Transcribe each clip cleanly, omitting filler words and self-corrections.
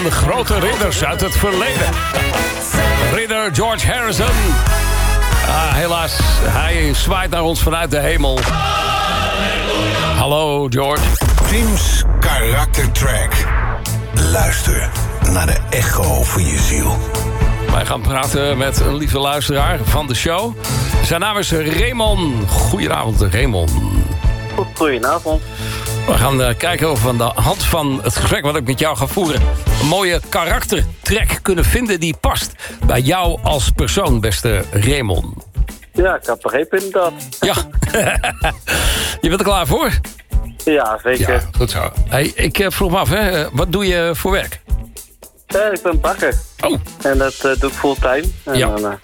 van de grote ridders uit het verleden. Ridder George Harrison. Helaas, hij zwaait naar ons vanuit de hemel. Hallo George. Tim's karaktertrack. Luister naar de echo van je ziel. Wij gaan praten met een lieve luisteraar van de show. Zijn naam is Raymond. Goedenavond, Raymond. Goedenavond. We gaan kijken of we aan de hand van het gesprek wat ik met jou ga voeren... een mooie karaktertrek kunnen vinden die past bij jou als persoon, beste Raymond. Ja, ik heb begrepen inderdaad. Ja. Je bent er klaar voor? Ja, zeker. Ja, goed zo. Hey, ik vroeg me af, hè, wat doe je voor werk? Ik ben bakker. Oh. En dat doe ik fulltime. En Ja. dan,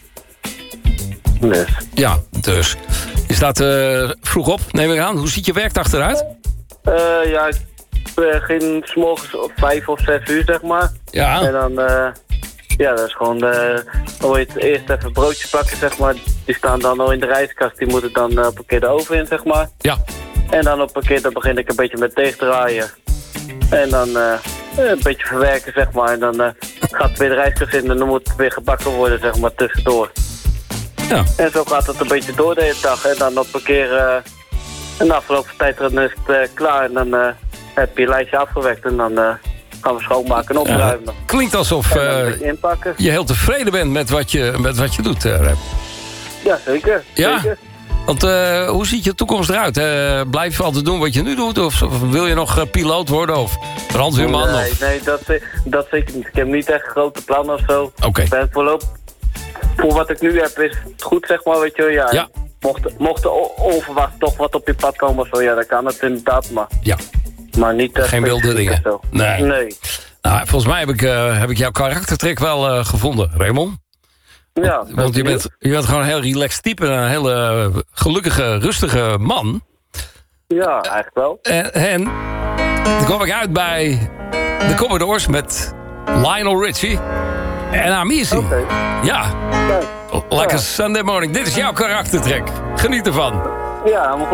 dus. Ja, dus. Je staat vroeg op, neem ik aan. Hoe ziet je werkdag eruit? Ja, ik begin 's morgens op 5 of 6 uur, zeg maar. Ja. En dan, ja, dat is gewoon, dan moet je het eerst even broodjes bakken, zeg maar. Die staan dan al in de rijstkast, die moeten dan op een keer de oven in, zeg maar. Ja. En dan op een keer, dan begin ik een beetje met deeg draaien. En dan een beetje verwerken, zeg maar. En dan gaat het weer de rijstkast in en dan moet het weer gebakken worden, zeg maar, tussendoor. Ja. En zo gaat het een beetje door de hele dag. En dan op een keer, in de afgelopen tijd, dan is het klaar. En dan heb je lijstje afgewerkt en dan gaan we schoonmaken en opruimen. Klinkt alsof En dan een beetje inpakken. je heel tevreden bent met wat je doet, Rem. Ja, zeker. Ja? Zeker. Want hoe ziet je toekomst eruit? Blijf je altijd doen wat je nu doet? Of wil je nog piloot worden? Of brandweerman? Nee, of... nee, dat zeker niet. Ik heb niet echt grote plannen of zo. Oké. Ik ben voorlopig, voor wat ik nu heb, is het goed, zeg maar, weet je wel. Ja. Ja. Mocht er onverwacht toch wat op je pad komen of zo, ja, dan kan het inderdaad, Ja. maar niet... Geen wilde specifiek dingen. of zo. Nee. Nee. Nou, volgens mij heb ik jouw karaktertrek wel gevonden, Raymond. Ja, Want je bent gewoon een heel relaxed type. Een hele gelukkige, rustige man. Ja, eigenlijk wel. En toen kwam ik uit bij de Commodores met Lionel Richie en Amici. Oké. Ja, Kijk. like a Sunday morning. Dit is jouw karaktertrek. Geniet ervan. Ja, maar